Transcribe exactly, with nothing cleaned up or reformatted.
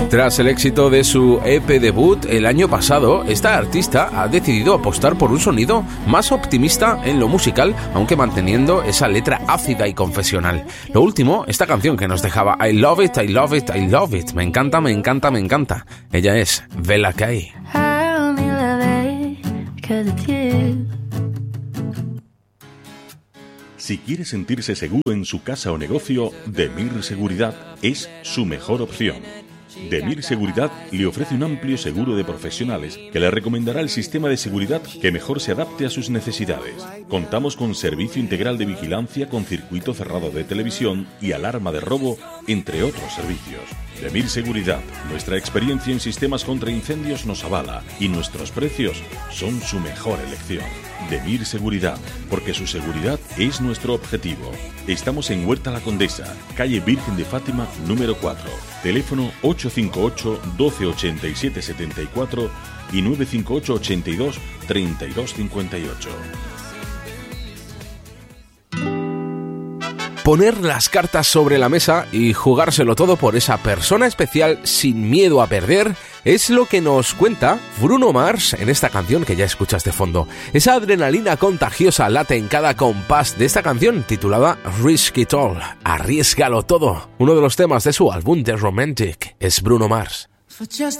Tras el éxito de su E P debut el año pasado, esta artista ha decidido apostar por un sonido más optimista en lo musical, aunque manteniendo esa letra ácida y confesional. Lo último, esta canción que nos dejaba I love it, I love it, I love it. Me encanta, me encanta, me encanta. Ella es Vela Kay. Si quiere sentirse seguro en su casa o negocio, Demir Seguridad es su mejor opción. Demir Seguridad le ofrece un amplio seguro de profesionales que le recomendará el sistema de seguridad que mejor se adapte a sus necesidades. Contamos con servicio integral de vigilancia con circuito cerrado de televisión y alarma de robo, entre otros servicios. Demir Seguridad, nuestra experiencia en sistemas contra incendios nos avala y nuestros precios son su mejor elección. Demir Seguridad, porque su seguridad es nuestro objetivo. Estamos en Huerta La Condesa, calle Virgen de Fátima, número cuatro. Teléfono ocho cinco ocho, doce ochenta y siete setenta y cuatro y nueve cinco ocho, ochenta y dos, treinta y dos cincuenta y ocho. Poner las cartas sobre la mesa y jugárselo todo por esa persona especial sin miedo a perder es lo que nos cuenta Bruno Mars en esta canción que ya escuchas de fondo. Esa adrenalina contagiosa late en cada compás de esta canción titulada Risk It All, arriésgalo todo. Uno de los temas de su álbum The Romantic es Bruno Mars.